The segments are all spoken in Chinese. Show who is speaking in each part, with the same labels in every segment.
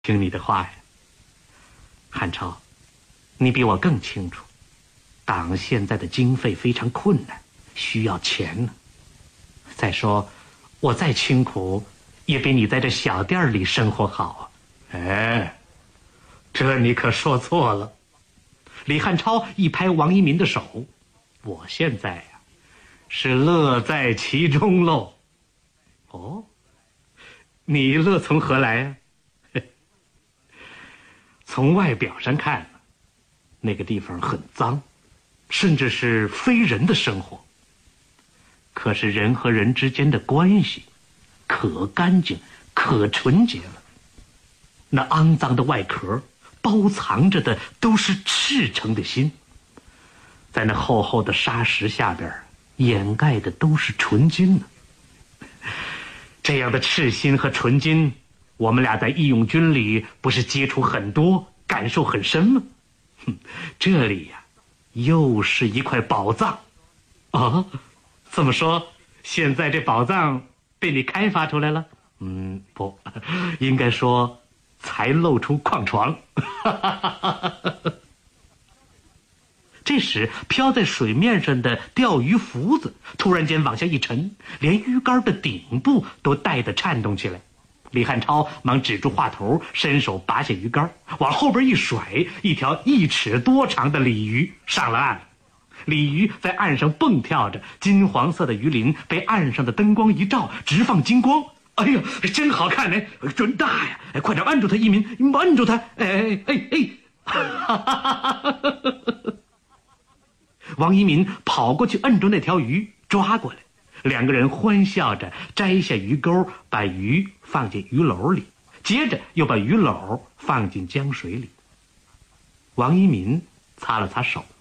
Speaker 1: 听你的话呀，汉超，你比我更清楚，党现在的经费非常困难，需要钱呢。再说，我再清苦，也比你在这小店里生活好啊。哎，这你可说错了。李汉超一拍王一民的手，我现在呀，是乐在其中喽。哦，你乐从何来呀？从外表上看，那个地方很脏，甚至是非人的生活。可是人和人之间的关系，可干净，可纯洁了。那肮脏的外壳，包藏着的都是赤诚的心。在那厚厚的沙石下边，掩盖的都是纯金呢。这样的赤心和纯金，我们俩在义勇军里不是接触很多，感受很深吗？这里呀，又是一块宝藏啊！这么说，现在这宝藏被你开发出来了？不，应该说才露出矿床。这时，飘在水面上的钓鱼浮子突然间往下一沉，连鱼竿的顶部都带得颤动起来。李汉超忙止住话头，伸手拔下鱼竿，往后边一甩，一条1尺多长的鲤鱼上了岸。鲤鱼在岸上蹦跳着，金黄色的鱼鳞被岸上的灯光一照，直放金光。哎呀，真好看呢，真大呀！快点按住它，一民，按住它！王一民跑过去摁住那条鱼，抓过来。两个人欢笑着摘下鱼钩，把鱼放进鱼篓里，接着又把鱼篓放进江水里。王一民擦了擦手，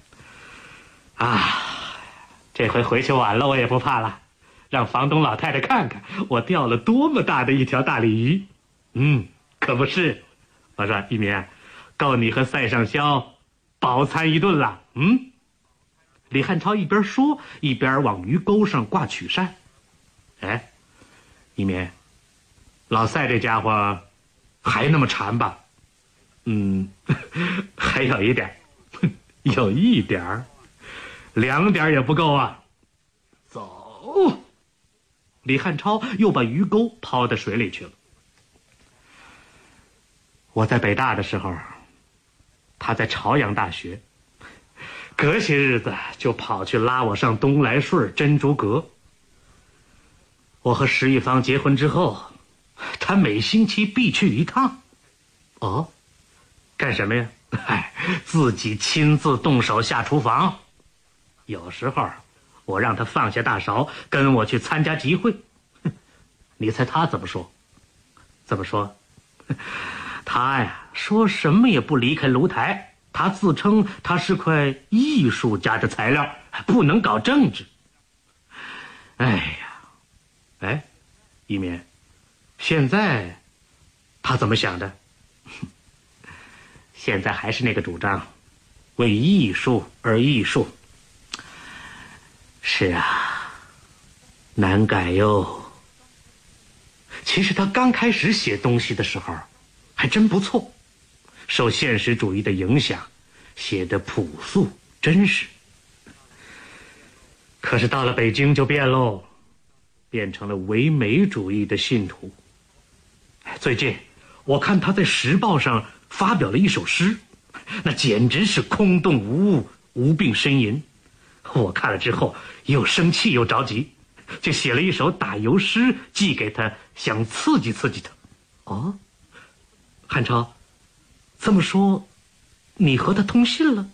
Speaker 1: 这回回去晚了我也不怕了，让房东老太太看看我钓了多么大的一条大鲤鱼。可不是。我说一民，够你和赛上霄饱餐一顿了。李汉超一边说一边往鱼钩上挂曲扇。一民，老赛这家伙还那么馋吧？还有一点，有一点，2点也不够啊。走。李汉超又把鱼钩抛到水里去了。我在北大的时候，他在朝阳大学，隔些日子就跑去拉我上东来顺珍珠阁。我和石玉芳结婚之后，他每星期必去一趟。干什么呀？自己亲自动手下厨房。有时候我让他放下大勺，跟我去参加集会。你猜他怎么说？他呀，说什么也不离开炉台。他自称他是块艺术家的材料，不能搞政治。一民，现在他怎么想的？现在还是那个主张，为艺术而艺术。是啊，难改哟。其实他刚开始写东西的时候还真不错，受现实主义的影响，写得朴素真实。可是到了北京就变喽，变成了唯美主义的信徒。最近我看他在《时报》上发表了一首诗，那简直是空洞无物，无病呻吟。我看了之后又生气又着急，就写了一首打油诗寄给他，想刺激刺激他。汉超，这么说你和他通信了？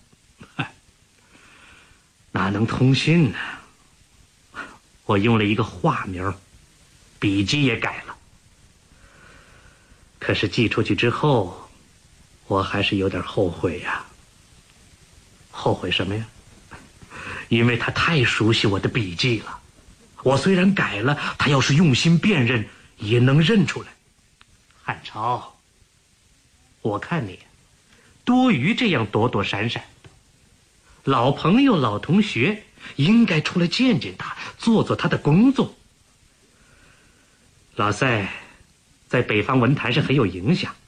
Speaker 1: 哪能通信呢？我用了一个化名，笔迹也改了。可是寄出去之后，我还是有点后悔呀。后悔什么呀？因为他太熟悉我的笔迹了。我虽然改了，他要是用心辨认，也能认出来。汉超，我看你多余这样躲躲闪闪。老朋友老同学应该出来见见他，做做他的工作。老赛在北方文坛上很有影响，